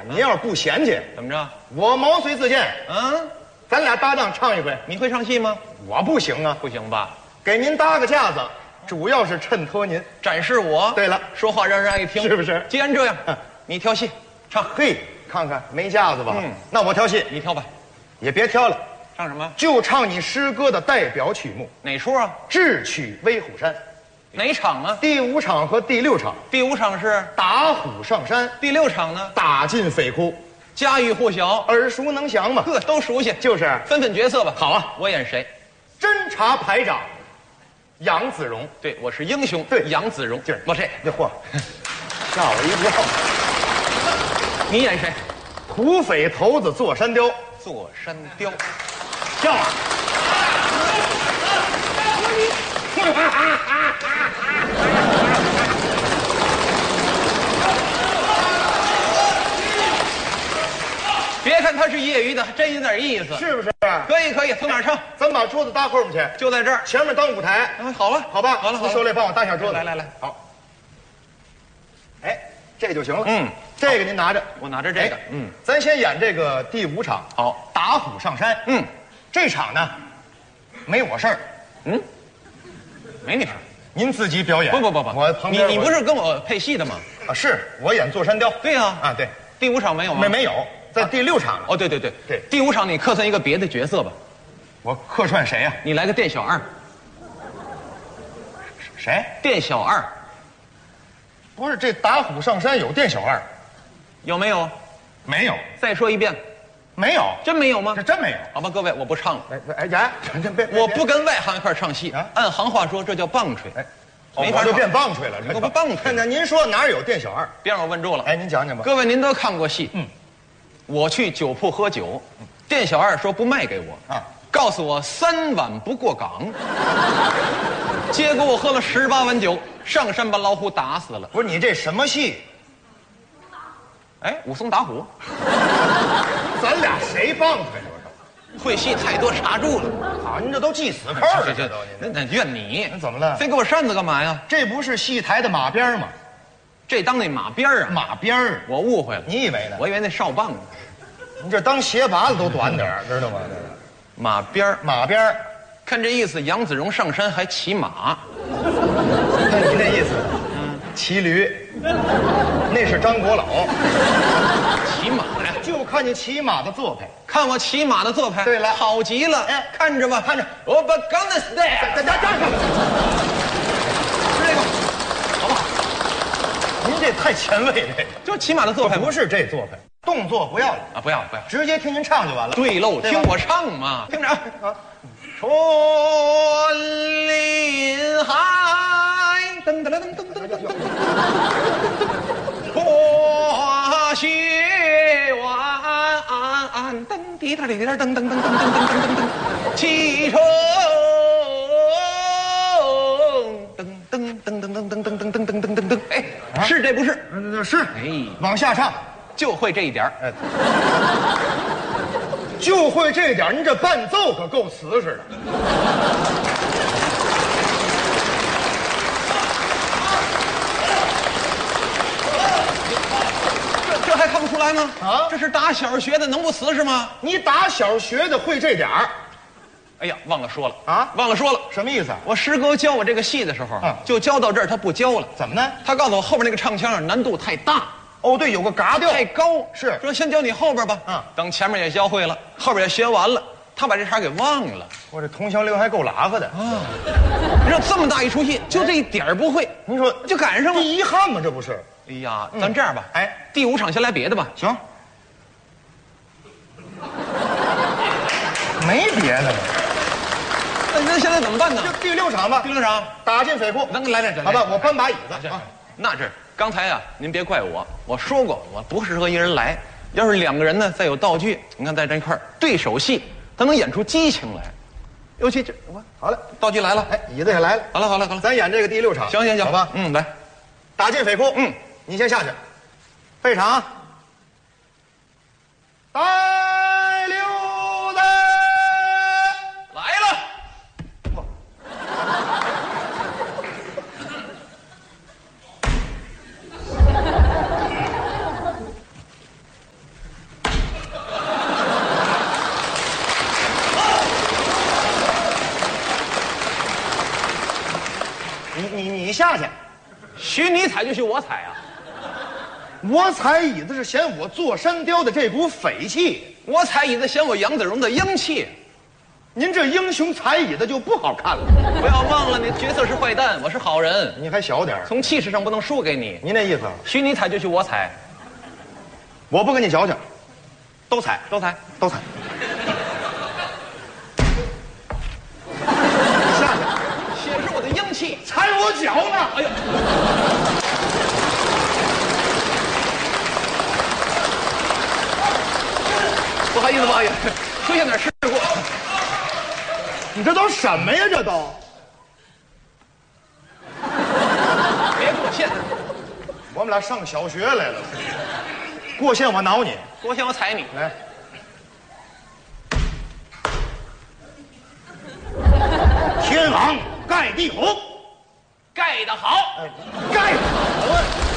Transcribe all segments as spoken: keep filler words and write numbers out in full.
儿呢？ 您要是不嫌弃， 怎么着？ 我毛遂自荐， 嗯， 咱俩搭档唱一回。 你会唱戏吗？ 我不行啊， 不行吧？ 给您搭个架子，主要是衬托您。 展示我。 对了， 说话让人爱听， 是不是？ 既然这样，你挑戏唱。 嘿，看看没架子吧？ 嗯， 那我挑戏， 你挑吧。 也别挑了， 唱什么？ 就唱你诗歌的代表曲目哪出啊？ 《智取威虎山》。 哪场啊？ 第五场和第六场， 第五场是打虎上山， 第六场呢？ 打进匪窟， 家喻户晓， 耳熟能详嘛。 呵，都熟悉。 就是分分角色吧。 好啊， 我演谁？ 侦察排长杨子荣。 对，我是英雄。 对， 杨子荣。 就是我这。 这嚯，吓我一跳。 你演谁？ 土匪头子座山雕。 座山雕。 笑啊！ 别看他是业余的，还真有点意思。 是不是？ 可以可以，从哪儿唱？ 咱把桌子搭后面去， 就在这儿， 前面当舞台。 啊，好了， 好吧， 好了，好了， 您受累，帮我搭下桌子。 来来来， 好。哎，这就行了。 嗯， 这个您拿着， 我拿着这个。 哎嗯， 咱先演这个第五场。 好， 打虎上山。 嗯， 这场呢，没我事儿。 嗯，没你事儿。 您自己表演。 不不不不， 我旁边你你不是跟我配戏的吗？ 啊，是我演座山雕。 对呀。 啊，对。 第五场没有吗？ 没没有，在第六场了。 哦，对对对对， 第五场你客串一个别的角色吧。 我客串谁呀？ 你来个店小二。 谁？ 店小二。 不是，这打虎上山有店小二？ 有没有？ 没有。 再说一遍。 没有。 真没有吗？ 这真没有。 好吧，各位，我不唱了。 哎哎呀，真别！ 我不跟外行一块唱戏啊。 按行话说，这叫棒吹。 哎， 没法我就变棒槌了。 这不棒槌。 那您说哪儿有店小二？ 别让我问住了。 哎，您讲讲吧。 各位，您都看过戏。 嗯。 我去酒铺喝酒，店小二说不卖给我， 啊， 告诉我三碗不过岗。结果我喝了十八碗酒，上山把老虎打死了。 不是你这什么戏？ 哎，武松打虎。 咱俩谁棒槌了？ 会戏太多查住了。 好，您这都记死扣了， 这这都那那怨你。 您怎么了？ 非给我扇子干嘛呀？ 这不是戏台的马鞭吗？ 这当那马鞭啊？ 马鞭儿， 我误会了。 你以为呢？ 我以为那哨棒呢。 你这当鞋拔子都短点儿，知道吗？这个马鞭儿， 马鞭儿， 看这意思，杨子荣上山还骑马。 看你这意思，嗯，骑驴，那是张国老。 骑马呀？ 就看你骑马的做派。 看我骑马的做派。 对了， 好极了。 哎， 看着吧， 看着， 我把钢的 style， 站站站住！ 是这个，好不好？ 您这太前卫了，这个就骑马的做派吗？ 不是这做派，动作不要了啊，不要不要， 直接听您唱就完了。 对喽， 对吧听我唱嘛，听着啊。 啊， 春林海，噔噔噔噔噔噔噔噔，花雪晚，噔滴答滴答噔噔噔噔噔噔噔噔噔，启程，噔噔噔噔噔噔噔噔噔噔噔噔噔，哎，是这不是？ 嗯，是。 哎， 往下唱， 就会这一点儿。 哎，就会这点儿，您这伴奏可够瓷实的。 这这还看不出来吗？ 啊， 这是打小学的，能不瓷实吗？ 你打小学的会这点儿， 哎呀，忘了说了啊， 忘了说了。 什么意思啊？ 我师哥教我这个戏的时候， 嗯就教到这儿，他不教了。 怎么呢？ 他告诉我后边那个唱腔啊难度太大， 哦，对，有个嘎调， 太高。 是说先教你后边吧， 嗯等前面也教会了，后边也学完了，他把这茬给忘了。 我这同乡刘还够拉巴的。 啊，你说这么大一出戏，就这一点儿不会， 您说就赶上了。 第遗憾吗？这不是？ 哎呀，咱这样吧， 哎， 第五场先来别的吧。 行，没别的了。 那那现在怎么办呢？ 就第六场吧， 第六场打进匪窟。 咱来点， 好吧，我搬把椅子啊啊。。 那这刚才啊，您别怪我，我说过我不适合一人来。要是两个人呢，再有道具，你看在这一块儿对手戏，他能演出激情来。尤其这我好了， 道具来了， 哎，椅子也来了。 好了好了好了， 咱演这个第六场。 行行行， 好吧。 嗯，来， 打进匪窟。 嗯， 你先下去。备场。带溜子来了。 下去。 许你踩就许我踩啊！ 我踩椅子是嫌我座山雕的这股匪气， 我踩椅子嫌我杨子荣的英气。 您这英雄踩椅子就不好看了。 不要忘了，你角色是坏蛋，我是好人， 你还小点儿， 从气势上不能输给你。 您那意思？ 许你踩就许我踩， 我不跟你矫情，都踩， 都踩， 都踩。下去， 显示我的英气。 踩我脚了！ 哎呦！不好意思，不好意思，出现点事故。 你这都什么呀？这都别过线， 我们俩上小学来了，过线我挠你， 过线我踩你。 来。天王盖地虎， 盖得好， 哎，盖得好啊！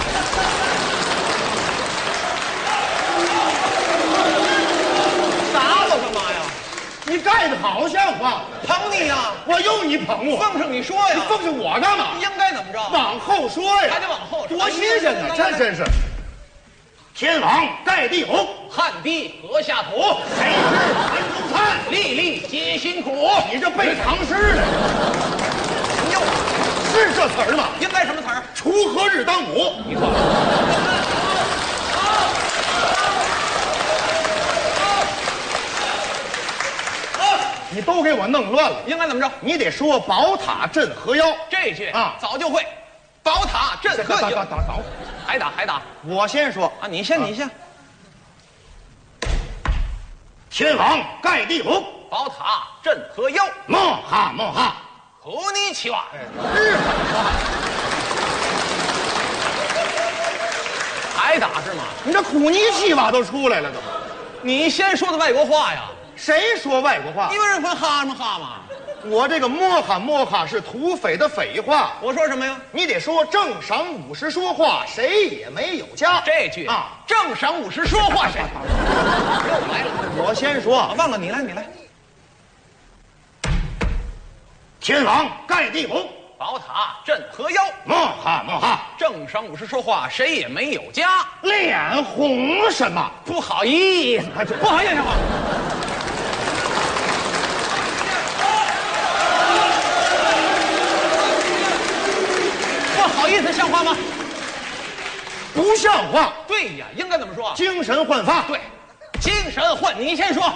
打我干嘛呀？ 你盖得好像话， 捧你呀！ 我用你捧我， 奉上你说呀！ 你奉上我干嘛？ 应该怎么着？ 往后说呀， 还得往后说， 多新鲜呢！这真是。天王盖地虎， 汗滴禾下土， 谁是盘中餐？ 粒粒皆辛苦。 你这背唐诗呢？ 哟， 是这词儿吗？ 应该什么词儿？ 锄禾日当午。 你错了。 你都给我弄乱了。 应该怎么着？ 你得说宝塔镇河妖这句啊， 早就会。宝塔镇河打妖， 打打打！ 还打还打我先说啊！你先，你先。 天王盖地虎， 宝塔镇河妖， 莫哈莫哈， 苦你七瓦。 日本话， 还打是吗？ 你这苦尼气话都出来了都。 你先说的外国话呀？ 谁说外国话你？不是分哈吗哈吗？ 我这个摸哈摸哈是土匪的匪话， 我说什么呀？ 你得说正晌午时说话，谁也没有家。 这句啊， 正晌午时说话谁？又来了， 我先说， 我忘了你来，你来。 天王盖地虎， 宝塔镇河妖， 莫哈莫哈， 正晌午时说话，谁也没有家。 脸红什么？ 不好意思，不好意思，不好意思，像话吗？ 不像话！ 对呀，应该怎么说？ 精神焕发。 对，精神焕，你先说。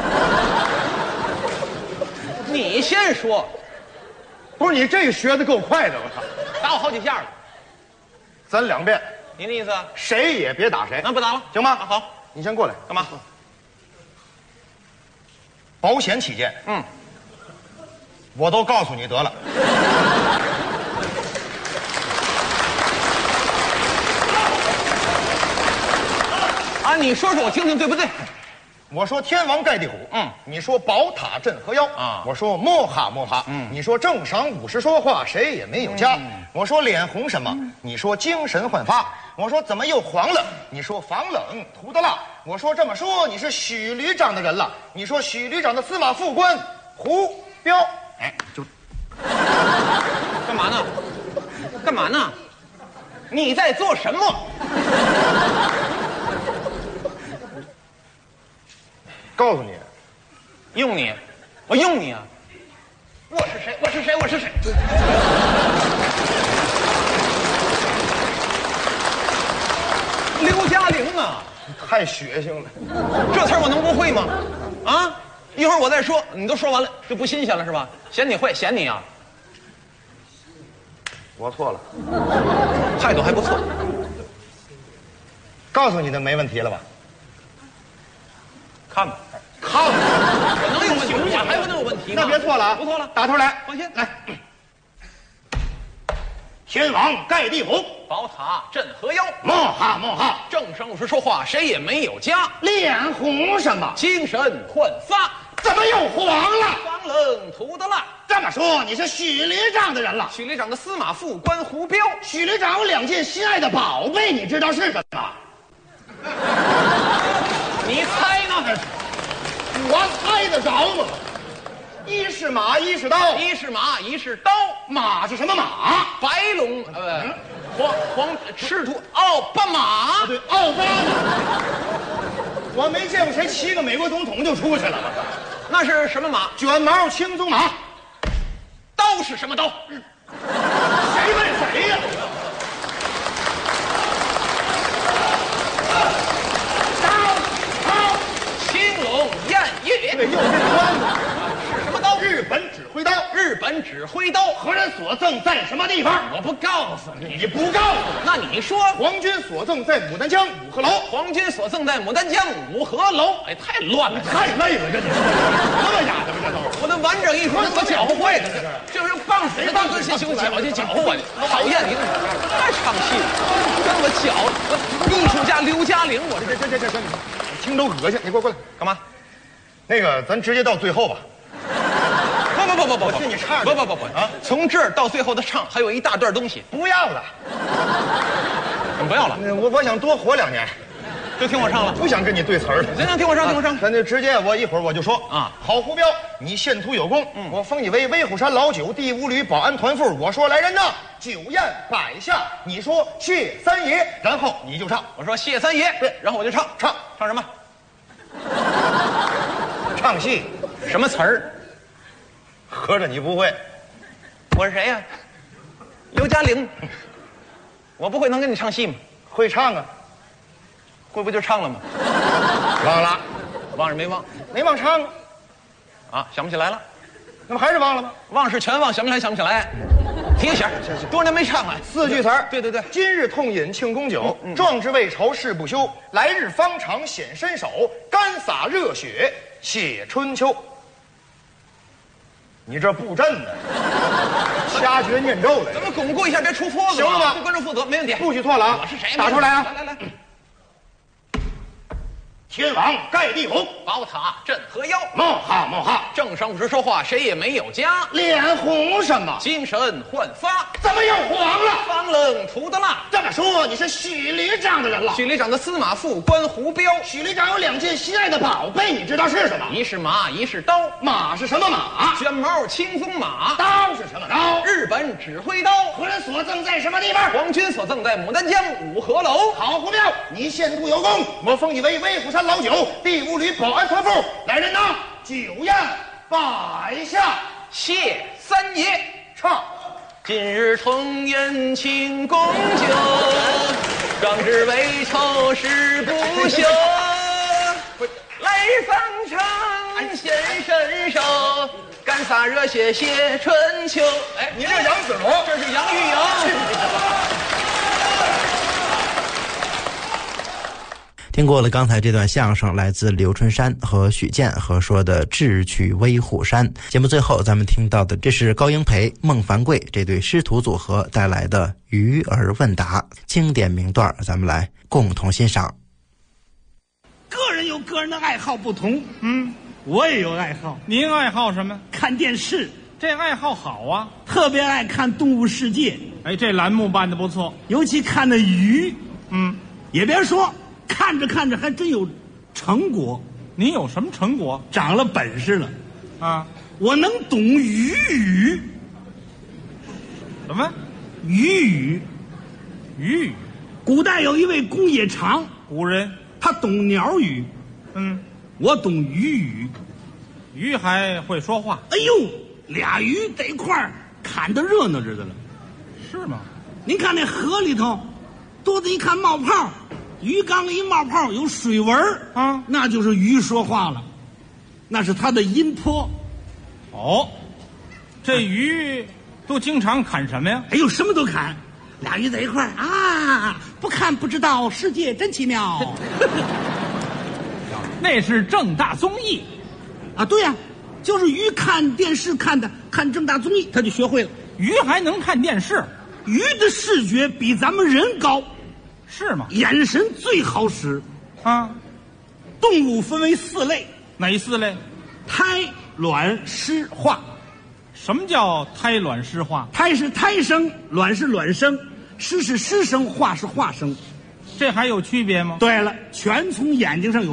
你先说， 不是你这学的够快的，我操！ 打我好几下了。 咱两遍， 您的意思？ 谁也别打谁， 那不打了， 行吗？ 啊好， 你先过来， 干嘛？ 保险起见， 嗯， 我都告诉你得了。 啊，你说说我听听，对不对？ 我说天王盖地虎， 嗯， 你说宝塔镇河妖啊我说摸哈摸哈， 嗯你说正晌午时说话，谁也没有家，我说脸红什么，你说精神焕发，我说怎么又黄了，你说防冷涂的蜡，我说这么说你是许旅长的人了，你说许旅长的司马副官胡彪，哎，就干嘛呢？干嘛呢？你在做什么？ 告诉你， 用你，我用你啊！我是谁？我是谁？我是谁？刘嘉玲啊！ 太血腥了。 这词儿我能不会吗？啊！一会儿我再说，你都说完了就不新鲜了是吧？嫌你会，嫌你啊！ 我错了， 态度还不错。 告诉你的没问题了吧？ 看吧， 看吧， 我能有问题？我还不能有问题吗？ 那别错了啊！ 不错了， 打头来， 放心来。天王盖地虎， 宝塔镇河妖， 莫哈莫哈， 正晌午时说话，谁也没有家。 脸红什么？ 精神焕发， 怎么又黄了？ 防冷涂的蜡。 这么说你是许旅长的人了？ 许旅长的司马副官胡彪， 许旅长有两件心爱的宝贝，你知道是什么？ 你猜呢？ 我猜得着吗？ 一是马，一是刀。 一是马，一是刀。 马是什么马？ 白龙呃，黄黄赤兔奥巴马。 对，奥巴马。我没见过谁骑个美国总统就出去了。 那是什么马？ 卷毛青鬃马。 刀是什么刀？ 谁问谁呀？ 青龙偃月。 对，又是关子。 是什么刀？ 日本指挥刀。 日本指挥刀。 何人所赠在什么地方？ 我不告诉你。 你不告诉我， 那你说。 皇军所赠在牡丹江五鹤楼。 皇军所赠在牡丹江五鹤楼。哎，太乱了， 太累了，这你什么哑的吗？这都我的完整艺术我搅和坏了，就是棒水棒子先修搅去搅和我，讨厌你，太唱戏了，让我搅。艺术家刘嘉玲，我这这这这这，你听着恶心，你给我过来干嘛？ 那个，咱直接到最后吧。 不不不不不， 我替你唱。 不不不不啊！从这儿到最后的唱还有一大段东西， 不要了， 不要了。 我我想多活两年， 就听我唱了， 不想跟你对词儿了。 行行，听我唱，听我唱。 咱就直接，我一会儿我就说啊。 好胡彪，你献图有功，嗯，我封你为威虎山老九第五旅保安团副。我说来人呐，酒宴摆下，你说谢三爷，然后你就唱。 我说谢三爷，对，然后我就唱， 唱唱什么？ 唱戏， 什么词儿？ 合着你不会？ 我是谁呀？刘嘉玲。我不会能跟你唱戏吗？ 会唱啊， 会不就唱了吗？ 忘了， 忘是没忘， 没忘唱啊， 啊，想不起来了。 那不还是忘了吗？ 忘是全忘，想不起来想不起来。提个醒，多年没唱了。 四句词儿， 对对对。 今日痛饮庆功酒，嗯嗯、壮志未酬誓不休。来日方长显身手，干洒热血写春秋。你这布阵呢？瞎学念咒来。 咱们巩固一下，别出错子。 行了吗？ 对观众负责，没问题。 不许错了啊！ 我是谁？ 打出来啊！ 来来来。 天王盖地虎， 宝塔镇河妖。 冒哈冒哈， 正上午时说话，谁也没有家。 脸红什么？ 精神焕发。 怎么又黄了？ 方冷涂的蜡。 这么说，你是许旅长的人了？ 许旅长的司马副官胡彪。 许旅长有两件心爱的宝贝，你知道是什么？ 一是马，一是刀。 马是什么马？ 卷毛青鬃马。 刀是什么刀？ 日本指挥刀。 何人所赠在什么地方？ 皇军所赠在牡丹江五鹤楼。 好，胡彪，你献图有功，我封你为威虎山老九第五旅保安团副。来人呐，酒宴摆下， 谢三爷。 唱。 今日同饮庆功酒，壮志未酬誓不休。来日方长显身手，干洒热血写春秋。哎， 你这杨子龙， 这是杨钰莹。 听过了刚才这段相声，来自刘春山和许健合说的《智取威虎山》。节目最后咱们听到的，这是高英培、孟凡贵这对师徒组合带来的《鱼儿问答》经典名段，咱们来共同欣赏。 个人有个人的爱好不同，嗯，我也有爱好。 您爱好什么？ 看电视， 这爱好好啊， 特别爱看《动物世界》。 哎，这栏目办得不错， 尤其看那鱼， 嗯， 也别说。看着看着还真有成果。 你有什么成果？ 长了本事了啊！ 我能懂鱼语。 什么？ 鱼语。 鱼语。 古代有一位公冶长， 古人他懂鸟语。 嗯， 我懂鱼语。 鱼还会说话。 哎呦，俩鱼在一块儿砍得热闹着的了。 是吗？ 您看那河里头，多子一看冒泡。鱼缸里一冒泡有水纹啊，那就是鱼说话了，那是它的音波。 哦，这鱼都经常砍什么呀？ 哎呦，什么都砍。俩鱼在一块儿啊，不看不知道，世界真奇妙。 那是正大综艺啊，对呀、啊，就是鱼看电视看的，看正大综艺，他就学会了。 鱼还能看电视？ 鱼的视觉比咱们人高。 是吗？ 眼神最好使啊！ 动物分为四类， 哪四类？ 胎、卵、湿、化。 什么叫胎卵湿化？ 胎是胎生，卵是卵生，湿是湿生，化是化生。 这还有区别吗？ 对了，全从眼睛上有